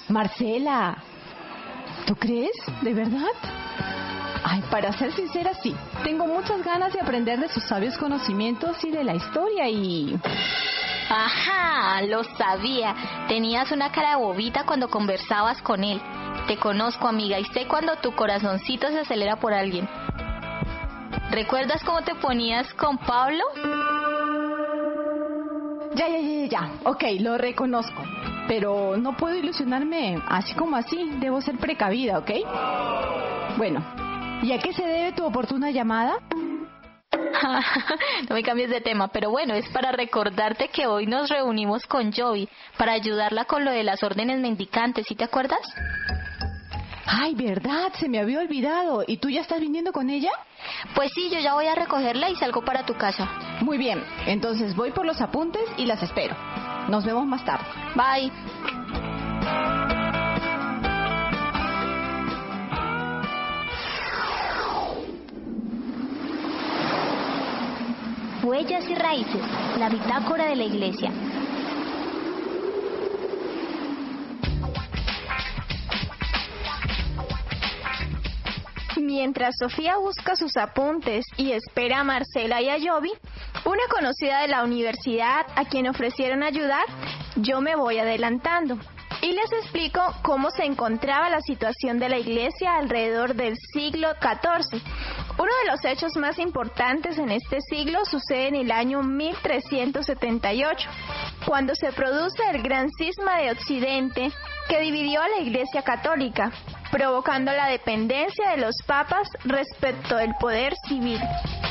Marcela, ¿tú crees? ¿De verdad? Ay, para ser sincera, sí. Tengo muchas ganas de aprender de sus sabios conocimientos y de la historia y... Ajá, lo sabía. Tenías una cara de bobita cuando conversabas con él. Te conozco, amiga, y sé cuando tu corazoncito se acelera por alguien. ¿Recuerdas cómo te ponías con Pablo? Ya. Ok, lo reconozco. Pero no puedo ilusionarme así como así. Debo ser precavida, ¿ok? Bueno, ¿y a qué se debe tu oportuna llamada? No me cambies de tema, pero bueno, es para recordarte que hoy nos reunimos con Jovi para ayudarla con lo de las órdenes mendicantes, ¿sí te acuerdas? Ay, verdad, se me había olvidado. ¿Y tú ya estás viniendo con ella? Pues sí, yo ya voy a recogerla y salgo para tu casa. Muy bien, entonces voy por los apuntes y las espero. Nos vemos más tarde. Bye. Huellas y raíces, la bitácora de la iglesia. Mientras Sofía busca sus apuntes y espera a Marcela y a Jovi, una conocida de la universidad a quien ofrecieron ayudar, yo me voy adelantando y les explico cómo se encontraba la situación de la iglesia alrededor del siglo XIV. Uno de los hechos más importantes en este siglo sucede en el año 1378, cuando se produce el gran cisma de Occidente que dividió a la Iglesia Católica, provocando la dependencia de los papas respecto del poder civil.